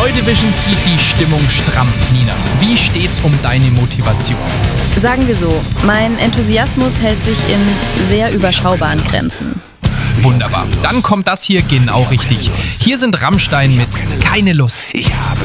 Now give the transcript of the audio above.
Joy Division zieht die Stimmung stramm. Nina, wie steht's um deine Motivation? Sagen wir so, mein Enthusiasmus hält sich in sehr überschaubaren Grenzen. Wunderbar. Dann kommt das hier genau richtig. Hier sind Rammstein mit Keine Lust.